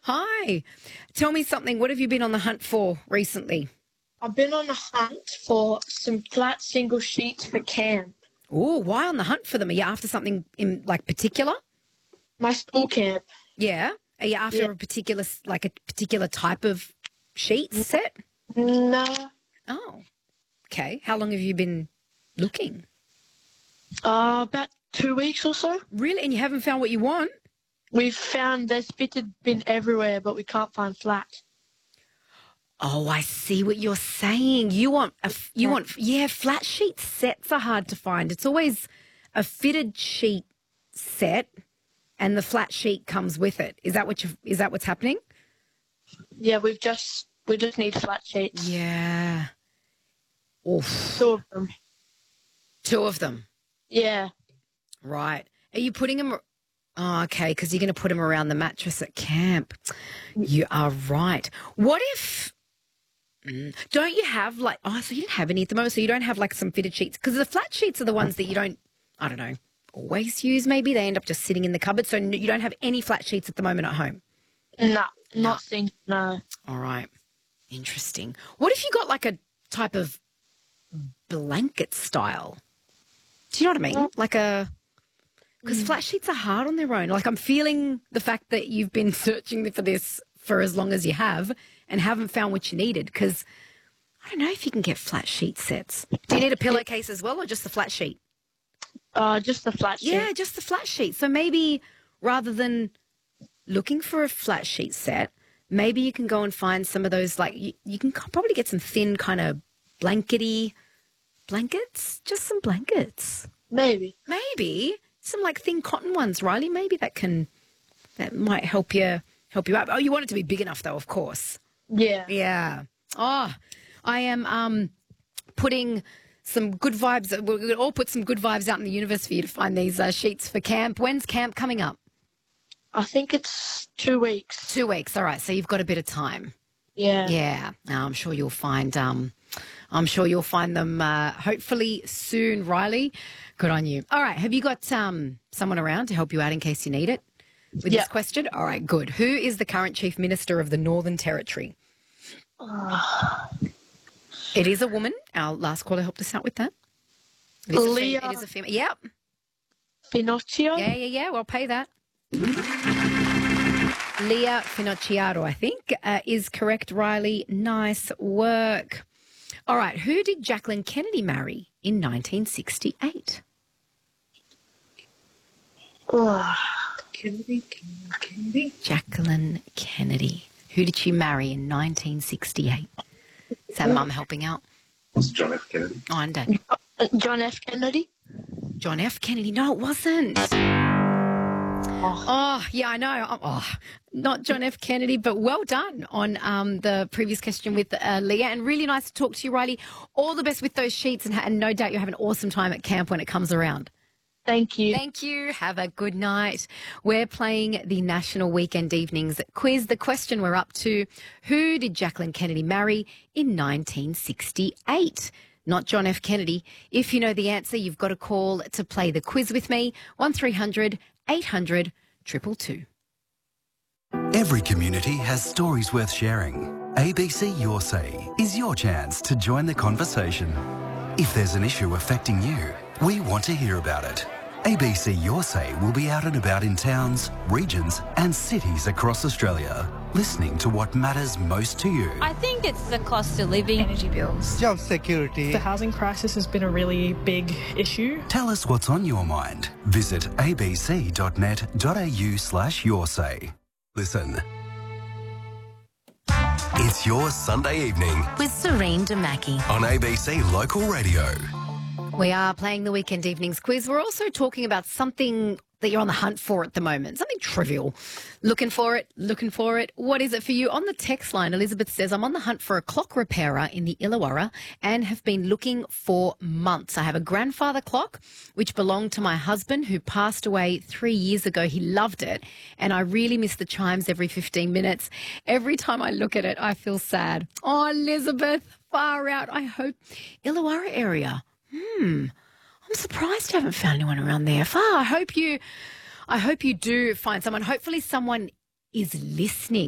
Hi. Tell me something. What have you been on the hunt for recently? I've been on a hunt for some flat single sheets for camp. Oh, why on the hunt for them? Are you after something in particular? My school camp. Yeah. Are you after Yeah. a particular type of sheet set? No. Oh, okay. How long have you been looking? About 2 weeks or so. Really? And you haven't found what you want? We've found there's fitted bin everywhere, but we can't find flat. Oh, I see what you're saying. Flat sheet sets are hard to find. It's always a fitted sheet set and the flat sheet comes with it. Is that what's happening? Yeah, we just need flat sheets. Yeah. Oof. Two of them. Two of them. Yeah. Right. Are you putting them? Oh, okay, because you're going to put them around the mattress at camp. You are right. What if... Don't you have so you don't have any at the moment, so you don't have some fitted sheets? Because the flat sheets are the ones that you don't, I don't know, always use maybe. They end up just sitting in the cupboard. So you don't have any flat sheets at the moment at home? No, not seen, no. All right. Interesting. What if you got a type of blanket style? Do you know what I mean? Because flat sheets are hard on their own. I'm feeling the fact that you've been searching for this for as long as you have and haven't found what you needed, because I don't know if you can get flat sheet sets. Do you need a pillowcase as well, or just the flat sheet? Just the flat sheet. Yeah, just the flat sheet. So maybe rather than looking for a flat sheet set, maybe you can go and find some of those, you can probably get some thin kind of blankety blankets, just some blankets. Maybe. Maybe some thin cotton ones, Riley. Maybe that might help you out. Oh, you want it to be big enough though, of course. Yeah. Yeah. Oh, I am putting some good vibes. We're going to all put some good vibes out in the universe for you to find these sheets for camp. When's camp coming up? I think it's 2 weeks. 2 weeks. All right. So you've got a bit of time. Yeah. Yeah. I'm sure you'll find. I'm sure you'll find them hopefully soon, Riley. Good on you. All right. Have you got someone around to help you out in case you need it with this question? All right. Good. Who is the current Chief Minister of the Northern Territory? It is a woman. Our last caller helped us out with that. It is a female. Yep. Finocchio? Yeah. Well, pay that. Leah Finocchiaro, I think, is correct, Riley. Nice work. All right. Who did Jacqueline Kennedy marry in 1968? Kennedy. Jacqueline Kennedy. Who did she marry in 1968? Is that Mum helping out? It's John F. Kennedy. Oh, and Dad. John F. Kennedy? John F. Kennedy. No, it wasn't. Oh, yeah, I know. Not John F. Kennedy, but well done on the previous question with Leah. And really nice to talk to you, Riley. All the best with those sheets, and no doubt you'll have an awesome time at camp when it comes around. Thank you. Thank you. Have a good night. We're playing the National Weekend Evenings Quiz. The question we're up to: who did Jacqueline Kennedy marry in 1968? Not John F. Kennedy. If you know the answer, you've got a call to play the quiz with me. 1300 800 222. Every community has stories worth sharing. ABC Your Say is your chance to join the conversation. If there's an issue affecting you, we want to hear about it. ABC Your Say will be out and about in towns, regions and cities across Australia, listening to what matters most to you. I think it's the cost of living. Energy bills. Job security. The housing crisis has been a really big issue. Tell us what's on your mind. Visit abc.net.au/yoursay. Listen. It's your Sunday evening with Serene Damaki on ABC Local Radio. We are playing the Weekend Evenings Quiz. We're also talking about something that you're on the hunt for at the moment, something trivial. Looking for it. What is it for you? On the text line, Elizabeth says, I'm on the hunt for a clock repairer in the Illawarra and have been looking for months. I have a grandfather clock, which belonged to my husband, who passed away 3 years ago. He loved it, and I really miss the chimes every 15 minutes. Every time I look at it, I feel sad. Oh, Elizabeth, far out. I hope Illawarra area. I'm surprised you haven't found anyone around there. I hope you do find someone. Hopefully someone is listening.